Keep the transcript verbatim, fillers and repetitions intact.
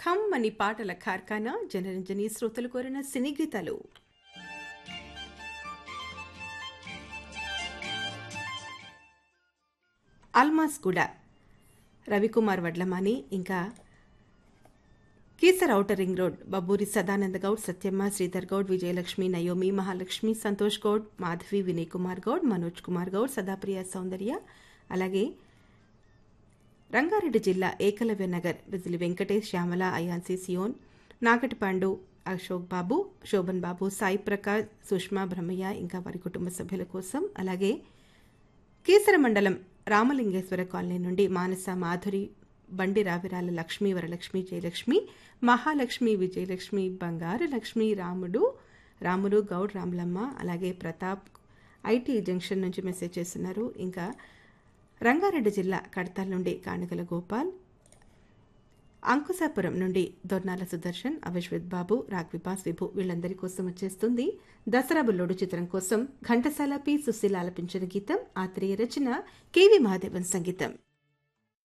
కమ్మని పాటల కార్ఖానా జనరంజని శ్రోతలు కోరిన సినీ గీతాలు. అల్మాస్ కూడా రవికుమార్ వడ్లమాని, ఇంకా Keesara outer ring road Babburi Sadananda Goud, Satyamma, Sridhar Goud, Vijayalakshmi, Naomi, Mahalakshmi, Santosh Goud, Madhavi, Vinay Kumar Goud, Manoj Kumar Goud, Sadapriya, సౌందర్య, అలాగే రంగారెడ్డి జిల్లా ఏకలవ్య నగర్ బిజిలి వెంకటేష్, శ్యామల, అయాన్సి, సియోన్, నాగటిపాండు, అశోక్ బాబు, శోభన్ బాబు, సాయి ప్రకాష్, సుష్మా, బ్రహ్మయ్య, ఇంకా వారి కుటుంబ సభ్యుల కోసం. అలాగే కీసర మండలం రామలింగేశ్వర కాలనీ నుండి మానస, మాధురి, బండి రావిరాల, లక్ష్మి, వరలక్ష్మి, జయలక్ష్మి, మహాలక్ష్మి, విజయలక్ష్మి, బంగారు లక్ష్మి, రాముడు, రాములు గౌడ్, రాములమ్మ, అలాగే ప్రతాప్ ఐటీ జంక్షన్ నుంచి మెసేజ్ చేస్తున్నారు. ఇంకా రంగారెడ్డి జిల్లా కడతాల్ నుండి కాణిగల గోపాల్, అంకుశాపురం నుండి దొర్నాల సుదర్శన్, అవిశ్వత్ బాబు, రాగ్విపాస్, విభు వీళ్ళందరి కోసం వచ్చేస్తుంది దసరా బుల్లోడు చిత్రం కోసం ఘంటసాల పి సుశీల ఆలపించిన గీతం. ఆత్రేయ రచన, కెవి మహాదేవన్ సంగీతం.